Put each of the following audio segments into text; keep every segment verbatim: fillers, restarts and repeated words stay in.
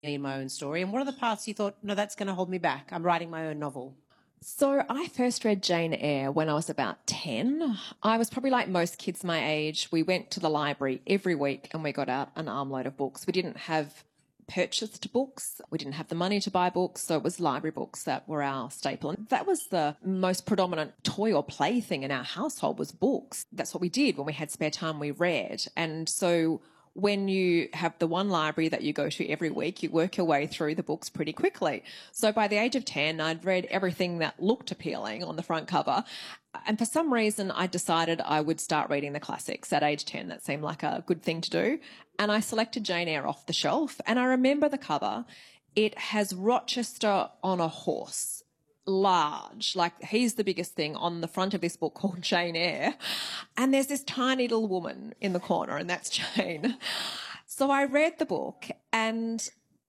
in my own story? And what are the parts you thought, no, that's going to hold me back? I'm writing my own novel. So I first read Jane Eyre when I was about ten. I was probably like most kids my age. We went to the library every week and we got out an armload of books. We didn't have purchased books. We didn't have the money to buy books, so it was library books that were our staple. And that was the most predominant toy or plaything in our household was books. That's what we did when we had spare time, we read. And so when you have the one library that you go to every week, you work your way through the books pretty quickly. So by the age of ten, I'd read everything that looked appealing on the front cover. And for some reason, I decided I would start reading the classics at age ten. That seemed like a good thing to do. And I selected Jane Eyre off the shelf. And I remember the cover. It has Rochester on a horse. Large, like he's the biggest thing on the front of this book called Jane Eyre. And there's this tiny little woman in the corner, and that's Jane. So I read the book and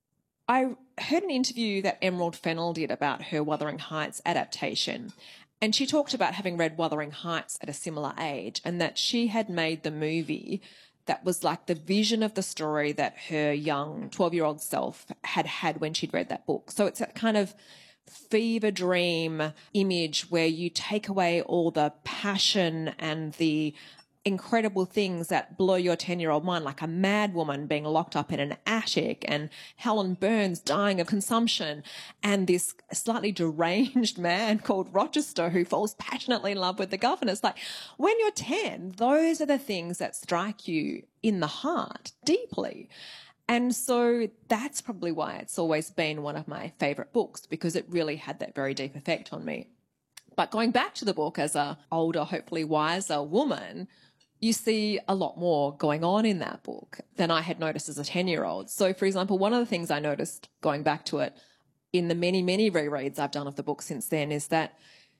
I heard an interview that Emerald Fennell did about her Wuthering Heights adaptation. And she talked about having read Wuthering Heights at a similar age and that she had made the movie that was like the vision of the story that her young twelve-year-old self had had when she'd read that book. So it's a kind of fever dream image where you take away all the passion and the incredible things that blow your ten-year-old mind, like a mad woman being locked up in an attic and Helen Burns dying of consumption and this slightly deranged man called Rochester who falls passionately in love with the governess. Like, when you're ten, those are the things that strike you in the heart deeply. And so that's probably why it's always been one of my favourite books, because it really had that very deep effect on me. But going back to the book as a older, hopefully wiser woman, you see a lot more going on in that book than I had noticed as a ten-year-old. So, for example, one of the things I noticed going back to it in the many, many rereads I've done of the book since then is that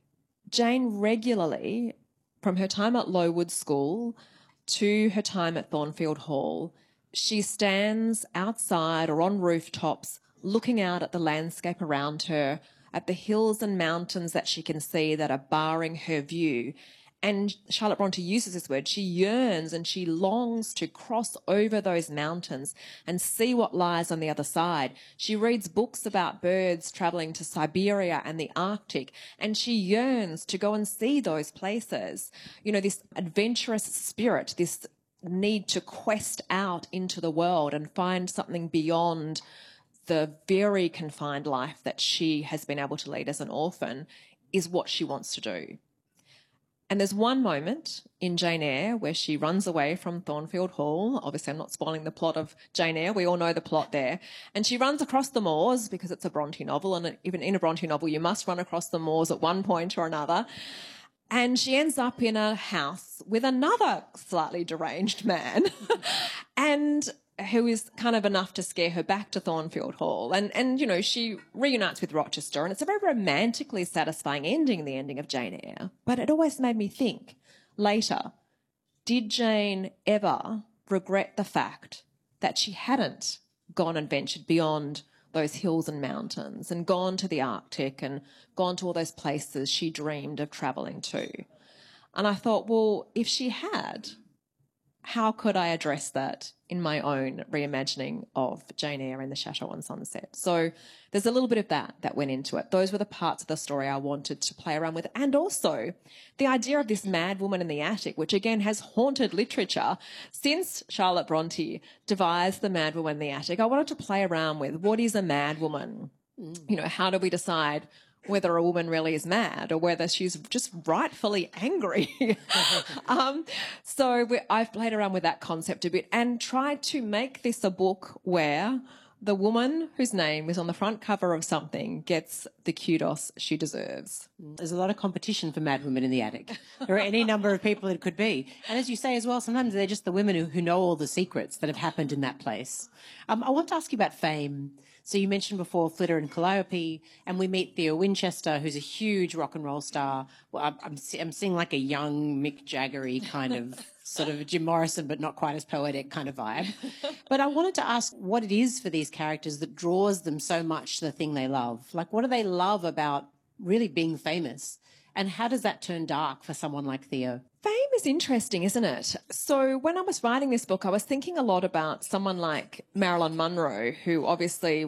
Jane regularly, from her time at Lowood School to her time at Thornfield Hall, she stands outside or on rooftops looking out at the landscape around her, at the hills and mountains that she can see that are barring her view. And Charlotte Bronte uses this word. She yearns and she longs to cross over those mountains and see what lies on the other side. She reads books about birds travelling to Siberia and the Arctic, and she yearns to go and see those places. You know, this adventurous spirit, this need to quest out into the world and find something beyond the very confined life that she has been able to lead as an orphan is what she wants to do. And there's one moment in Jane Eyre where she runs away from Thornfield Hall. Obviously, I'm not spoiling the plot of Jane Eyre. We all know the plot there. And she runs across the moors because it's a Bronte novel, and even in a Bronte novel, you must run across the moors at one point or another. And she ends up in a house with another slightly deranged man and who is kind of enough to scare her back to Thornfield Hall. And, and, you know, she reunites with Rochester, and it's a very romantically satisfying ending, the ending of Jane Eyre. But it always made me think later, did Jane ever regret the fact that she hadn't gone and ventured beyond those hills and mountains and gone to the Arctic and gone to all those places she dreamed of travelling to? And I thought, well, if she had, how could I address that in my own reimagining of Jane Eyre and the Chateau on Sunset? So there's a little bit of that that went into it. Those were the parts of the story I wanted to play around with. And also the idea of this mad woman in the attic, which again has haunted literature since Charlotte Bronte devised the mad woman in the attic. I wanted to play around with what is a mad woman? Mm. You know, how do we decide whether a woman really is mad or whether she's just rightfully angry? um, so we, I've played around with that concept a bit and tried to make this a book where the woman whose name is on the front cover of something gets the kudos she deserves. There's a lot of competition for mad women in the attic. There are any number of people it could be. And as you say as well, sometimes they're just the women who, who know all the secrets that have happened in that place. Um, I want to ask you about fame. So you mentioned before Flitter and Calliope, and we meet Theo Winchester, who's a huge rock and roll star. Well, I'm, I'm, I'm seeing like a young Mick Jagger-y kind of sort of Jim Morrison, but not quite as poetic kind of vibe. But I wanted to ask what it is for these characters that draws them so much to the thing they love. Like, what do they love about really being famous? And how does that turn dark for someone like Theo? Fame is interesting, isn't it? So when I was writing this book, I was thinking a lot about someone like Marilyn Monroe, who obviously